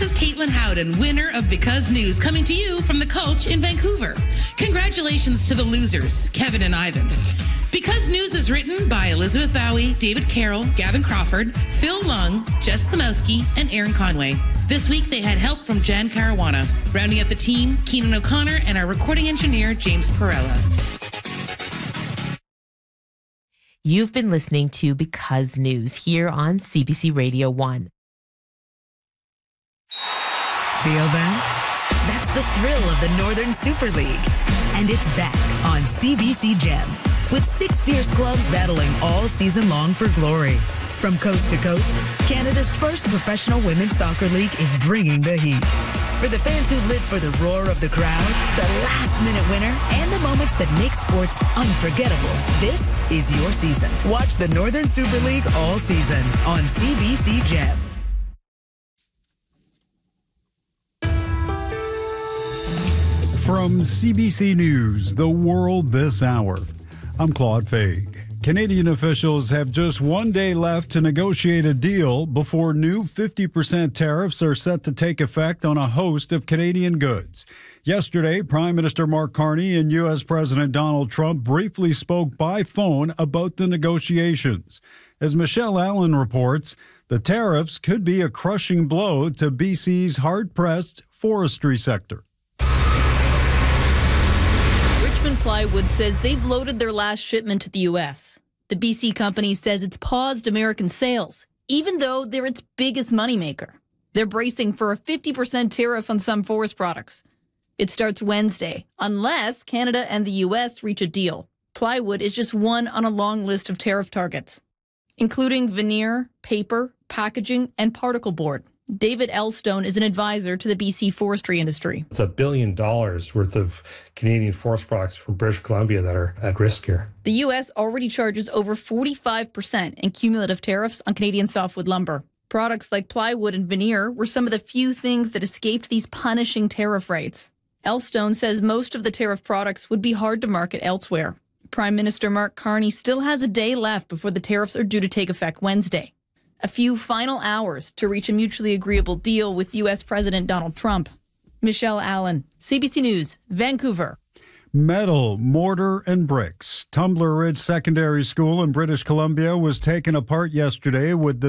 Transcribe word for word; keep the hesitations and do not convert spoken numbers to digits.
This is Caitlin Howden, winner of Because News, coming to you from the Culch in Vancouver. Congratulations to the losers, Kevin and Ivan. Because News is written by Elizabeth Bowie, David Carroll, Gavin Crawford, Phil Lung, Jess Klimowski, and Aaron Conway. This week, they had help from Jan Caruana. Rounding out the team, Keenan O'Connor, and our recording engineer, James Perella. You've been listening to Because News here on C B C Radio one. Feel that? That's the thrill of the Northern Super League. And it's back on C B C Gem, with six fierce clubs battling all season long for glory. From coast to coast, Canada's first professional women's soccer league is bringing the heat. For the fans who live for the roar of the crowd, the last-minute winner, and the moments that make sports unforgettable, this is your season. Watch the Northern Super League all season on C B C Gem. From C B C News, The World This Hour, I'm Claude Faig. Canadian officials have just one day left to negotiate a deal before new fifty percent tariffs are set to take effect on a host of Canadian goods. Yesterday, Prime Minister Mark Carney and U S President Donald Trump briefly spoke by phone about the negotiations. As Michelle Allen reports, the tariffs could be a crushing blow to B C's hard-pressed forestry sector. Plywood says they've loaded their last shipment to the U S. The B C company says it's paused American sales, even though they're its biggest moneymaker. They're bracing for a fifty percent tariff on some forest products. It starts Wednesday, unless Canada and the U S reach a deal. Plywood is just one on a long list of tariff targets, including veneer, paper, packaging, and particle board. David Elstone is an advisor to the B C forestry industry. It's a billion dollars worth of Canadian forest products from British Columbia that are at risk here. The U S already charges over forty-five percent in cumulative tariffs on Canadian softwood lumber. Products like plywood and veneer were some of the few things that escaped these punishing tariff rates. Elstone says most of the tariff products would be hard to market elsewhere. Prime Minister Mark Carney still has a day left before the tariffs are due to take effect Wednesday. A few final hours to reach a mutually agreeable deal with U S President Donald Trump. Michelle Allen, C B C News, Vancouver. Metal, mortar, and bricks. Tumbler Ridge Secondary School in British Columbia was taken apart yesterday with the